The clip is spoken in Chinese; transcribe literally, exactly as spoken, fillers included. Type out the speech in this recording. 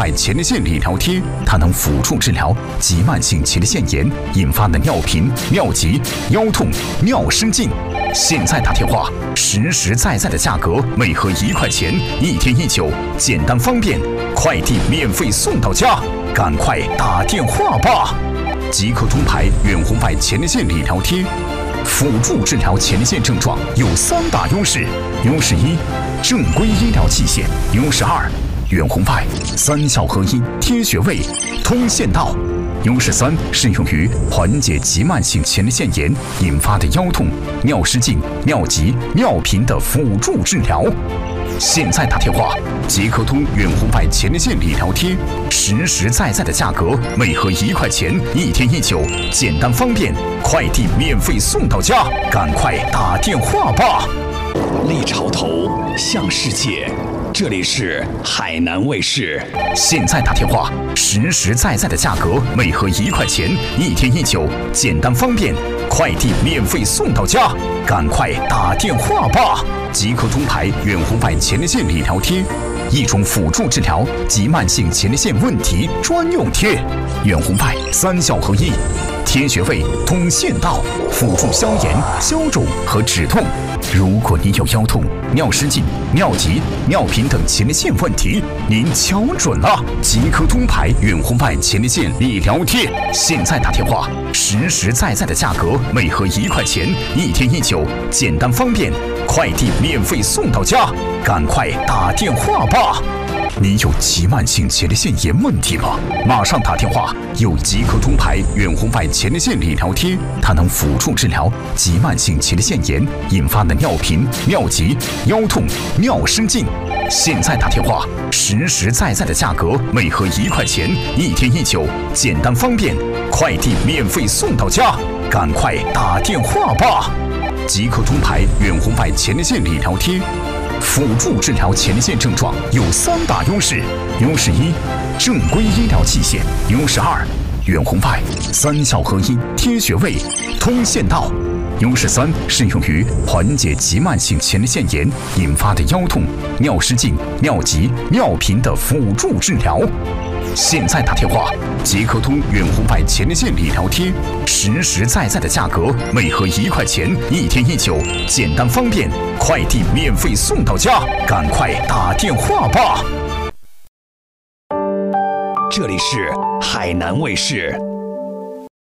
外前列腺理疗贴，它能辅助治疗急慢性前列腺炎引发的尿频、尿急、腰痛、尿失禁。现在打电话，实实在在的价格，每盒一块钱，一天一九，简单方便，快递免费送到家，赶快打电话吧！即刻中牌远红外前列腺理疗贴，辅助治疗前列腺症状有三大优势：优势一，正规医疗器械；优势二，远红外三效合一，贴穴位，通线道。优势三，适用于缓解急慢性前列腺炎引发的腰痛、尿失禁、尿急、尿频的辅助治疗。现在打电话，即刻通远红外前列腺理疗贴，实实在在的价格，每盒一块钱，一天一九，简单方便，快递免费送到家，赶快打电话吧！ 立潮头，向世界。这里是海南卫视。 现在打电话，实实在在的价格，每盒一块钱，一天一九，简单方便，快递免费送到家，赶快打电话吧！即刻中牌远红外前列腺理疗贴，一种辅助治疗急慢性前列腺问题专用贴，远红外三效合一，贴穴位，通线道，辅助消炎、消肿和止痛。如果你有腰痛、尿失禁、尿急、尿频等前列腺问题，您瞧准了，即刻通牌远红外前列腺理疗贴。现在打电话，实实在在的价格，每盒一块钱，一天一九，简单方便，快递免费送到家，赶快打电话吧！你有急慢性前列腺炎问题吗？马上打电话！有即刻中牌远红外前列腺理疗贴，它能辅助治疗急慢性前列腺炎引发的尿频、尿急、腰痛、尿失禁。现在打电话，实实在在的价格，每盒一块钱，一天一九，简单方便，快递免费送到家，赶快打电话吧！即刻中牌远红外前列腺理疗贴，辅助治疗前列腺症状有三大优势：优势一，正规医疗器械；优势二，远红外三效合一，贴穴位，通线道；优势三，适用于缓解急慢性前列腺炎引发的腰痛、尿失禁、尿急、尿频的辅助治疗。现在打电话，即刻通远红外前列腺理疗贴，实实在在的价格，每盒一块钱，一天一九，简单方便，快递免费送到家，赶快打电话吧！ 这里是海南卫视。